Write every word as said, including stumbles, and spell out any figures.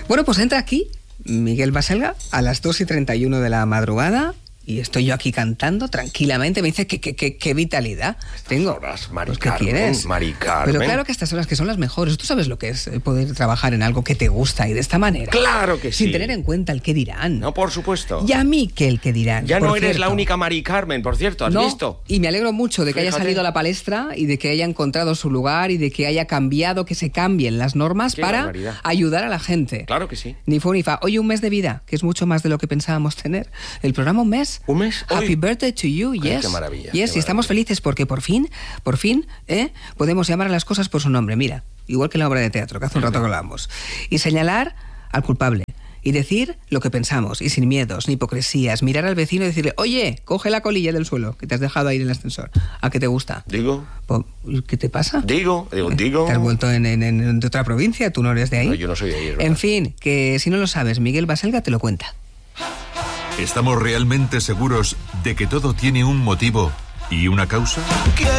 Bueno, pues entra aquí Miguel Baselga a las dos y treinta y uno de la madrugada y estoy yo aquí cantando tranquilamente. Me dice que qué vitalidad tengo. Horas, Mari pues, ¿qué Carmen, quieres? Mari Carmen. Pero claro que estas horas que son las mejores. Tú sabes lo que es poder trabajar en algo que te gusta y de esta manera. Claro que sí. Sin tener en cuenta el qué dirán. No, por supuesto. Y a mí que el qué dirán. Ya no eres cierto. la única Mari Carmen, por cierto, ¿has no, visto? Y me alegro mucho de que Fíjate. haya salido a la palestra y de que haya encontrado su lugar y de que haya cambiado, que se cambien las normas Qué para barbaridad. ayudar a la gente. Claro que sí. Ni fu ni fa. Oye, un mes de vida, que es mucho más de lo que pensábamos tener. El programa un mes. ¿Un mes? Happy Hoy. birthday to you, Ay, yes. qué maravilla, Yes, qué y estamos maravilla. felices porque por fin, por fin, ¿eh? podemos llamar a las cosas por su nombre. Mira, igual que en la obra de teatro, que hace un rato que hablamos. Y señalar al culpable. Y decir lo que pensamos, y sin miedos, ni hipocresías. Mirar al vecino y decirle, oye, coge la colilla del suelo que te has dejado ahí en el ascensor. ¿A qué te gusta? Digo. Po- ¿Qué te pasa? Digo, digo, digo. ¿Te has vuelto en, en, en de otra provincia? ¿Tú no eres de ahí? No, yo no soy de ahí, es verdad. En fin, que si no lo sabes, Miguel Baselga te lo cuenta. ¿Estamos realmente seguros de que todo tiene un motivo y una causa?